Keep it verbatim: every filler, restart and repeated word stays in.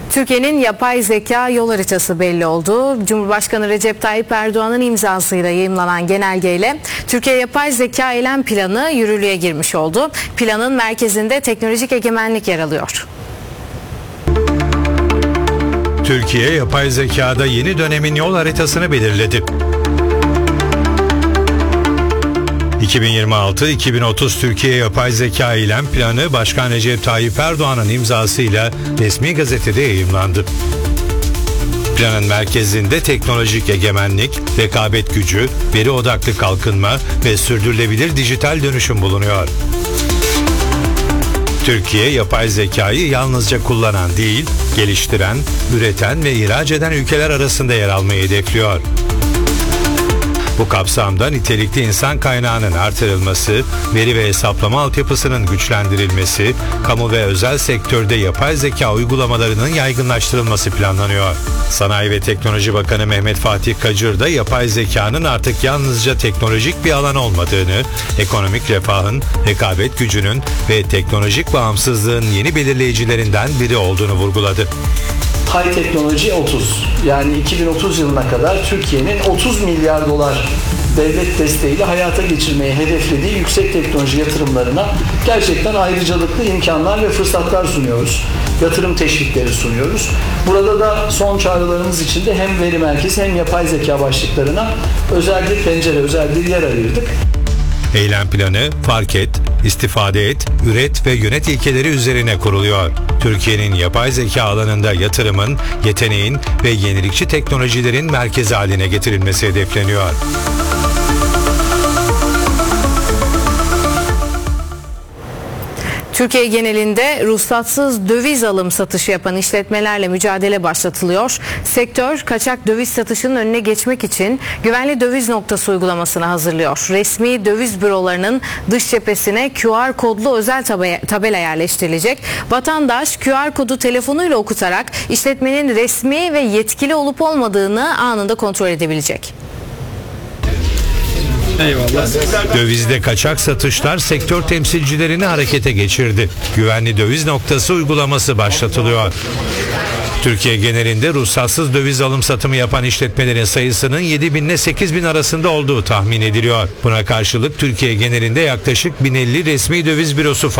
Türkiye'nin yapay zeka yol haritası belli oldu. Cumhurbaşkanı Recep Tayyip Erdoğan'ın imzasıyla yayımlanan genelgeyle Türkiye Yapay Zeka Eylem Planı yürürlüğe girmiş oldu. Planın merkezinde teknolojik egemenlik yer alıyor. Türkiye yapay zekada yeni dönemin yol haritasını belirledi. iki bin yirmi altı iki bin otuz Türkiye Yapay Zeka Eylem Planı Başkan Recep Tayyip Erdoğan'ın imzasıyla resmi gazetede yayımlandı. Planın merkezinde teknolojik egemenlik, rekabet gücü, veri odaklı kalkınma ve sürdürülebilir dijital dönüşüm bulunuyor. Türkiye yapay zekayı yalnızca kullanan değil, geliştiren, üreten ve ihraç eden ülkeler arasında yer almayı hedefliyor. Bu kapsamda nitelikli insan kaynağının artırılması, veri ve hesaplama altyapısının güçlendirilmesi, kamu ve özel sektörde yapay zeka uygulamalarının yaygınlaştırılması planlanıyor. Sanayi ve Teknoloji Bakanı Mehmet Fatih Kacır da yapay zekanın artık yalnızca teknolojik bir alan olmadığını, ekonomik refahın, rekabet gücünün ve teknolojik bağımsızlığın yeni belirleyicilerinden biri olduğunu vurguladı. High Teknoloji otuz, yani iki bin otuz yılına kadar Türkiye'nin otuz milyar dolar devlet desteğiyle hayata geçirmeyi hedeflediği yüksek teknoloji yatırımlarına gerçekten ayrıcalıklı imkanlar ve fırsatlar sunuyoruz. Yatırım teşvikleri sunuyoruz. Burada da son çağrılarımız içinde hem veri merkezi hem yapay zeka başlıklarına özel bir pencere, özel bir yer ayırdık. Eylem planı fark et, istifade et, üret ve yönet ilkeleri üzerine kuruluyor. Türkiye'nin yapay zeka alanında yatırımın, yeteneğin ve yenilikçi teknolojilerin merkezi haline getirilmesi hedefleniyor. Türkiye genelinde ruhsatsız döviz alım satışı yapan işletmelerle mücadele başlatılıyor. Sektör kaçak döviz satışının önüne geçmek için güvenli döviz noktası uygulamasını hazırlıyor. Resmi döviz bürolarının dış cephesine Q R kodlu özel tabela yerleştirilecek. Vatandaş Q R kodu telefonuyla okutarak işletmenin resmi ve yetkili olup olmadığını anında kontrol edebilecek. Eyvallah. Dövizde kaçak satışlar sektör temsilcilerini harekete geçirdi. Güvenli döviz noktası uygulaması başlatılıyor. Türkiye genelinde ruhsatsız döviz alım satımı yapan işletmelerin sayısının yedi bin ile sekiz bin arasında olduğu tahmin ediliyor. Buna karşılık Türkiye genelinde yaklaşık bin elli resmi döviz bürosu